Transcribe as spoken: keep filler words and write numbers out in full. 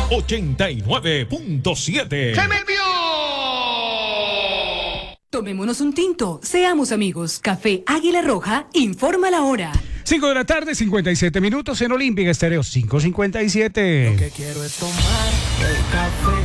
ochenta y nueve punto siete. ¡Se me envió! Tomémonos un tinto, seamos amigos. Café Águila Roja informa la hora. cinco de la tarde, cincuenta y siete minutos en Olímpica Estéreo cinco cincuenta y siete. Lo que quiero es tomar el café